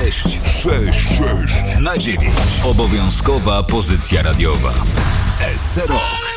6 na 9. Obowiązkowa pozycja radiowa. SC Rock.